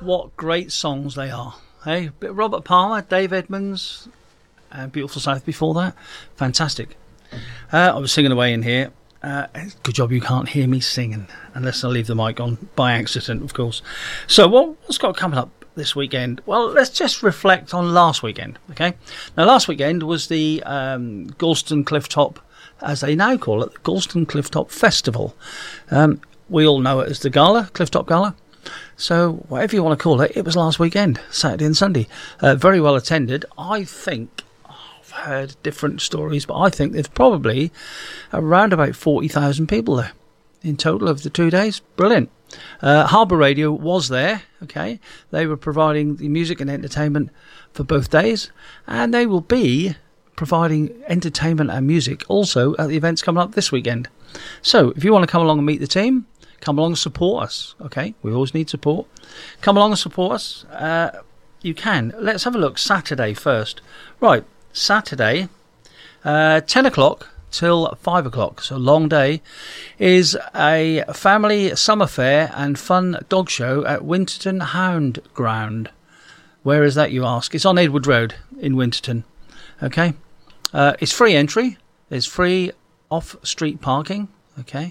what great songs they are. Hey, Robert Palmer, Dave Edmunds, and Beautiful South before that. Fantastic. I was singing away in here. Good job you can't hear me singing, unless I leave the mic on by accident, of course. So what's got coming up this weekend? Well, let's just reflect on last weekend, okay? Now, last weekend was the Gorleston Clifftop, as they now call it, the Gorleston Clifftop Festival. We all know it as the Gala, Clifftop Gala. So whatever you want to call it, it was last weekend, Saturday and Sunday. Very well attended. I think, I've heard different stories, but I think there's probably around about 40,000 people there in total over the 2 days. Brilliant. Harbour Radio was there, okay? They were providing the music and entertainment for both days, and they will be providing entertainment and music also at the events coming up this weekend. So if you want to come along and meet the team, come along and support us, okay? We always need support. Come along and support us. You can. Let's have a look. Saturday first. Right, Saturday, 10 o'clock till 5 o'clock, so long day, is a family summer fair and fun dog show at Winterton Hound Ground. Where is that, you ask? It's on Edward Road in Winterton, okay? It's free entry. There's free off-street parking, okay?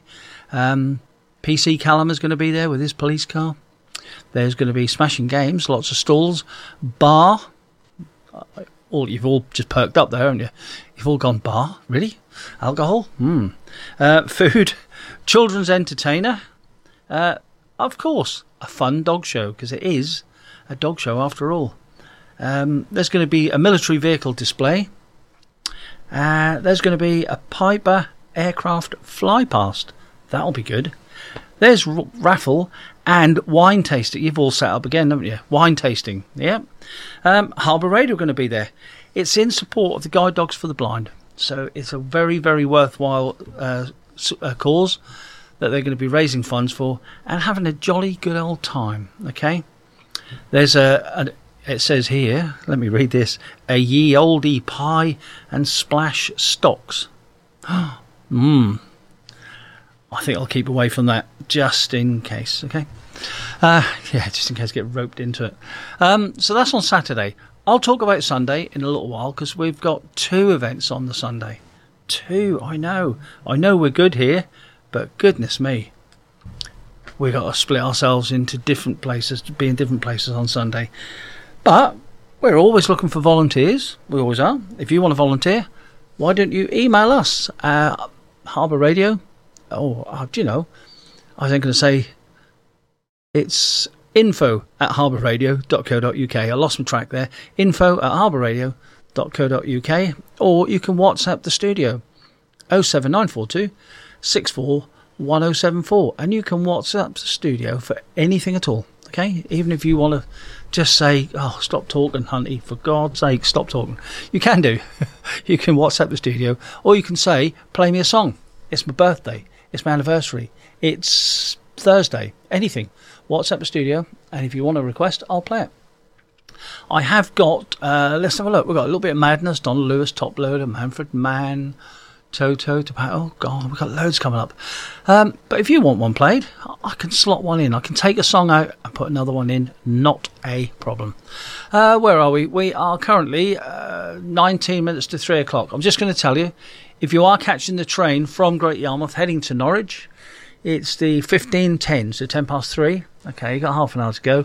PC Callum is going to be there with his police car. There's going to be smashing games, lots of stalls, bar. You've all just perked up there, haven't you? You've all gone, bar? Really? Alcohol? Food, children's entertainer. Of course, a fun dog show, because it is a dog show after all. There's going to be a military vehicle display. There's going to be a Piper aircraft fly past. That'll be good. There's raffle and wine tasting. You've all set up again, haven't you? Wine tasting, yeah. Harbour Radio are going to be there. It's in support of the Guide Dogs for the Blind. So it's a very, very worthwhile cause that they're going to be raising funds for and having a jolly good old time, okay? There's it says here, let me read this, a ye olde pie and splash stocks. I think I'll keep away from that just in case, okay? Just in case I get roped into it. So that's on Saturday. I'll talk about Sunday in a little while because we've got 2 events on the Sunday. 2, I know. I know we're good here, but goodness me. We've got to split ourselves into different places, to be in different places on Sunday. But we're always looking for volunteers. We always are. If you want to volunteer, why don't you email us? Harbour Radio. Do you know, I was going to say it's info@harbourradio.co.uk. I lost my track there. info@harbourradio.co.uk, or you can WhatsApp the studio 07942 641074, and you can WhatsApp the studio for anything at all, okay? Even if you want to just say, oh, stop talking, Hunty, for God's sake, stop talking. You can do. You can WhatsApp the studio, or you can say, play me a song. It's my birthday. It's my anniversary. It's Thursday. Anything. WhatsApp the studio, and if you want a request, I'll play it. I have got, let's have a look. We've got a little bit of Madness, Donald Lewis, Top Loader, Manfred Mann, Toto, oh God, we've got loads coming up. But if you want one played, I can slot one in. I can take a song out and put another one in. Not a problem. Where are we? We are currently 19 minutes to 3 o'clock. I'm just going to tell you, if you are catching the train from Great Yarmouth heading to Norwich, it's the 15:10, so 10 past 3. Okay, you got half an hour to go.